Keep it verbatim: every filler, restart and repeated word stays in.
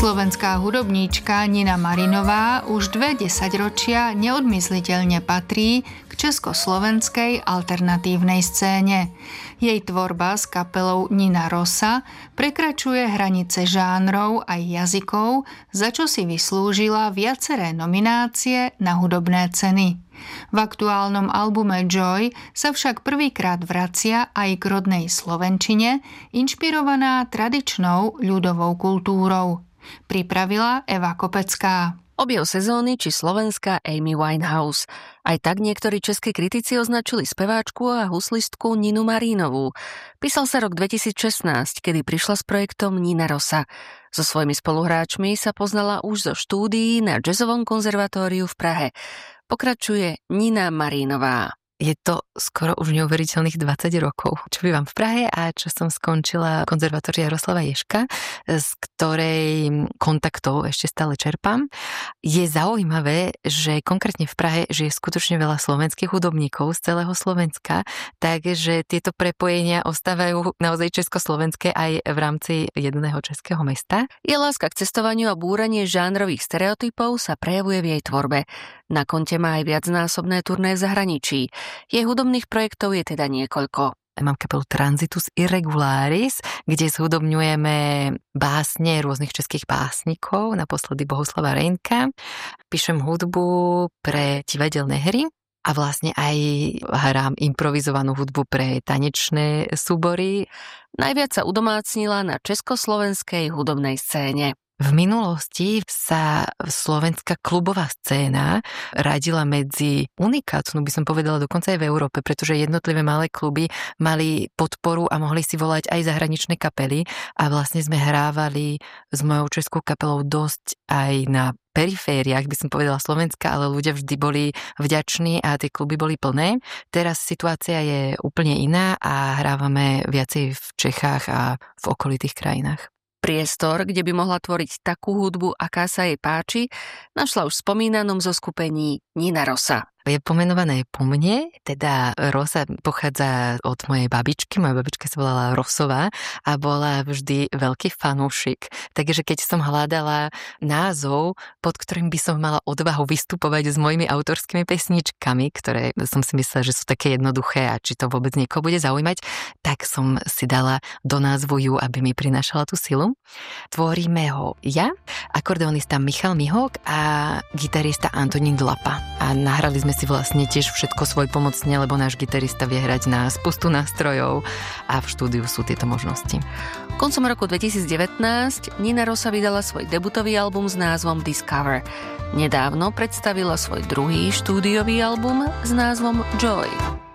Slovenská hudobníčka Nina Marinová už dve desaťročia neodmysliteľne patrí k československej alternatívnej scéne. Jej tvorba s kapelou Nina Rosa prekračuje hranice žánrov aj jazykov, za čo si vyslúžila viaceré nominácie na hudobné ceny. V aktuálnom albume Joy sa však prvýkrát vracia aj k rodnej slovenčine, inšpirovaná tradičnou ľudovou kultúrou. Pripravila Eva Kopecká. Objav sezóny či slovenská Amy Winehouse. Aj tak niektorí českí kritici označili speváčku a huslistku Ninu Marínovú. Písal sa rok dvetisícšestnásť, kedy prišla s projektom Nina Rosa. So svojimi spoluhráčmi sa poznala už zo štúdií na Jazzovom konzervatóriu v Prahe. Pokračuje Nina Marínová. Je to skoro už neuveriteľných dvadsať rokov, čo bývam v Prahe a čo som skončila konzervatória Jaroslava Ježka, z ktorej kontaktov ešte stále čerpám. Je zaujímavé, že konkrétne v Prahe žije skutočne veľa slovenských hudobníkov z celého Slovenska, takže tieto prepojenia ostávajú naozaj československé aj v rámci jedného českého mesta. Je láska k cestovaniu a búranie žánrových stereotypov sa prejavuje v jej tvorbe. Na konte má aj viacnásobné turné v zahraničí. Jej hudobných projektov je teda niekoľko. Mám kapelu Transitus Irregularis, kde zhudobňujeme básne rôznych českých básnikov, naposledy Bohuslava Reynka. Píšem hudbu pre divadelné hry a vlastne aj hrám improvizovanú hudbu pre tanečné súbory. Najviac sa udomácnila na československej hudobnej scéne. V minulosti sa slovenská klubová scéna radila medzi unikátnu, by som povedala dokonca aj v Európe, pretože jednotlivé malé kluby mali podporu a mohli si volať aj zahraničné kapely a vlastne sme hrávali s mojou českou kapelou dosť aj na perifériách, by som povedala Slovenska, ale ľudia vždy boli vďační a tie kluby boli plné. Teraz situácia je úplne iná a hrávame viacej v Čechách a v okolitých krajinách. Priestor, kde by mohla tvoriť takú hudbu, aká sa jej páči, našla už v spomínanom zoskupení Nina Rosa. Je pomenované po mne, teda Rosa pochádza od mojej babičky, moja babička sa volala Rosová a bola vždy veľký fanúšik. Takže keď som hľadala názov, pod ktorým by som mala odvahu vystupovať s mojimi autorskými pesničkami, ktoré som si myslela, že sú také jednoduché a či to vôbec niekoho bude zaujímať, tak som si dala do názvu ju, aby mi prinášala tú silu. Tvoríme ho ja, akordeonista Michal Mihok a gitarista Antonín Dlapa. A nahrali sme si vlastne tiež všetko svojpomocne, lebo náš gitarista vie hrať na spustu nástrojov a v štúdiu sú tieto možnosti. Koncom roku dvetisícdevätnásť Nina Rosa vydala svoj debutový album s názvom Discover. Nedávno predstavila svoj druhý štúdiový album s názvom Joy.